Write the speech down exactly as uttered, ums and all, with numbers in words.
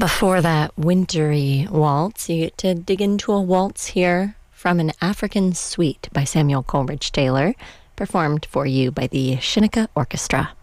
Before that wintry waltz, you get to dig into a waltz here from an African Suite by Samuel Coleridge Taylor, performed for you by the Shinnecock Orchestra.